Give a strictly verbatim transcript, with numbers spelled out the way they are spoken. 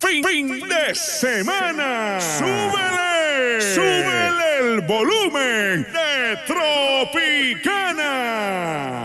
fin, fin de semana. ¡Súbele! ¡Súbele el volumen de Tropicana!